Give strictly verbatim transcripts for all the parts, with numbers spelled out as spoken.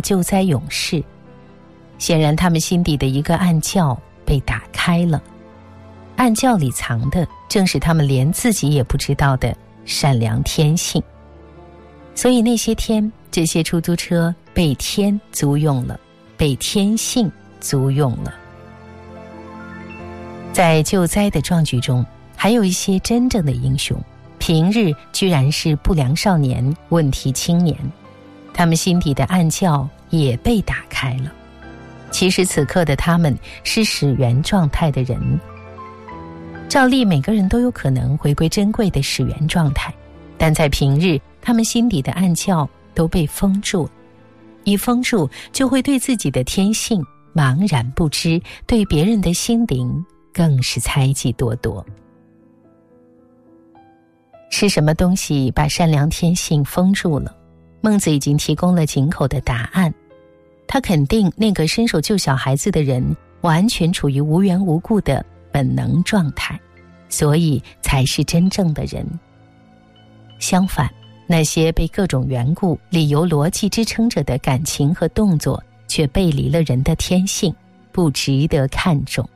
救灾勇士。显然他们心底的一个暗窖被打开了，暗窖里藏的正是他们连自己也不知道的善良天性。所以那些天，这些出租车被天租用了，被天性租用了。在救灾的壮举中，还有一些真正的英雄，平日居然是不良少年、问题青年，他们心底的暗窖也被打开了。其实此刻的他们是始源状态的人，照例每个人都有可能回归珍贵的始源状态，但在平日他们心底的暗窖都被封住，一封住就会对自己的天性茫然不知，对别人的心灵更是猜忌多多。是什么东西把善良天性封住了？孟子已经提供了井口的答案，他肯定那个伸手救小孩子的人完全处于无缘无故的本能状态，所以才是真正的人。相反，那些被各种缘故、理由、逻辑支撑着的感情和动作，却背离了人的天性，不值得看重。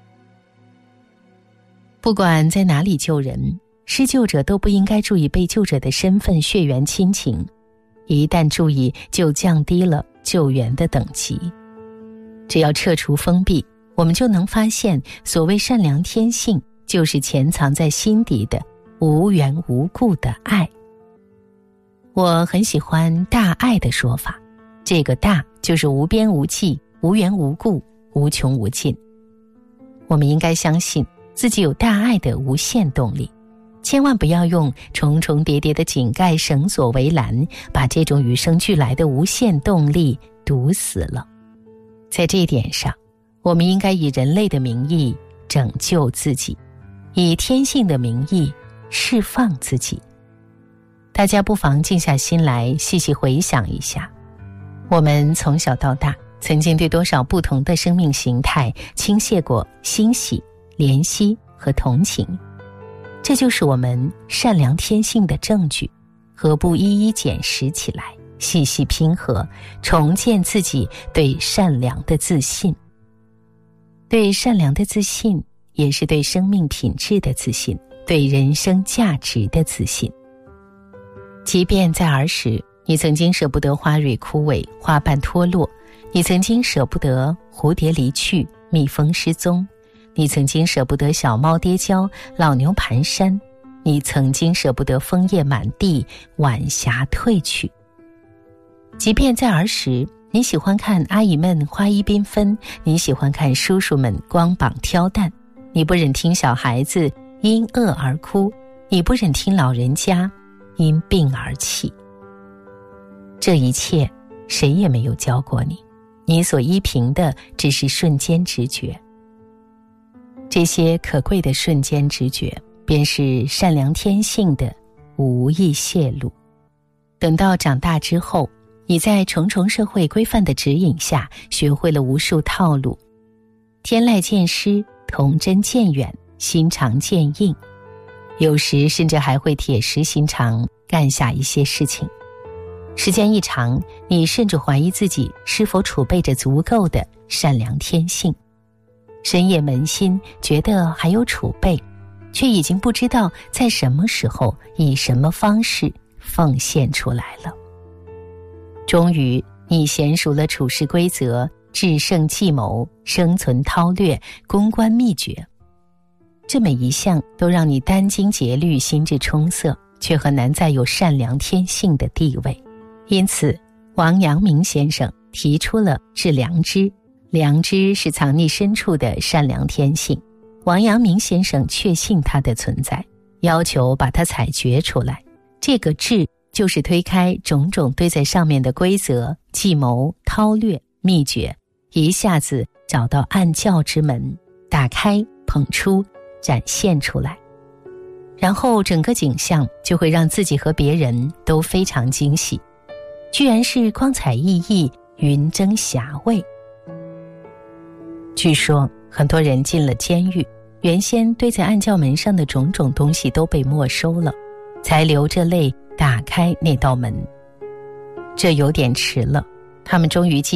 不管在哪里救人，施救者都不应该注意被救者的身份、血缘亲情，一旦注意，就降低了救援的等级。只要撤除封闭，我们就能发现，所谓善良天性，就是潜藏在心底的无缘无故的爱。我很喜欢大爱的说法，这个大就是无边无际、无缘无故、无穷无尽。我们应该相信自己有大爱的无限动力，千万不要用重重叠叠的井盖、绳索、围栏，把这种与生俱来的无限动力堵死了。在这一点上，我们应该以人类的名义拯救自己，以天性的名义释放自己。大家不妨静下心来，细细回想一下，我们从小到大，曾经对多少不同的生命形态倾泻过欣喜、怜惜和同情。这就是我们善良天性的证据，何不一一检视起来，细细拼合，重建自己对善良的自信。对善良的自信，也是对生命品质的自信，对人生价值的自信。即便在儿时，你曾经舍不得花蕊枯萎、花瓣脱落，你曾经舍不得蝴蝶离去、蜜蜂失踪，你曾经舍不得小猫跌跤、老牛蹒跚，你曾经舍不得枫叶满地、晚霞褪去。即便在儿时，你喜欢看阿姨们花衣缤纷，你喜欢看叔叔们光膀挑担，你不忍听小孩子因饿而哭，你不忍听老人家因病而泣。这一切谁也没有教过你，你所依凭的只是瞬间直觉。这些可贵的瞬间直觉，便是善良天性的无意泄露。等到长大之后，你在重重社会规范的指引下，学会了无数套路，天籁见湿，童真渐远，心肠渐硬，有时甚至还会铁石心肠干下一些事情。时间一长，你甚至怀疑自己是否储备着足够的善良天性，深夜扪心，觉得还有储备，却已经不知道在什么时候以什么方式奉献出来了。终于你娴熟了处事规则、制胜计谋、生存韬略、公关秘诀，这每一项都让你殚精竭虑、心智充塞，却很难再有善良天性的地位。因此王阳明先生提出了致良知，良知是藏匿深处的善良天性，王阳明先生确信它的存在，要求把它采掘出来。这个致就是推开种种堆在上面的规则、计谋、韬略、秘诀，一下子找到暗窖之门，打开、捧出、展现出来，然后整个景象就会让自己和别人都非常惊喜，居然是光彩熠熠、云蒸霞蔚。据说很多人进了监狱，原先堆在暗窖门上的种种东西都被没收了，才流着泪打开那道门。这有点迟了，他们终于记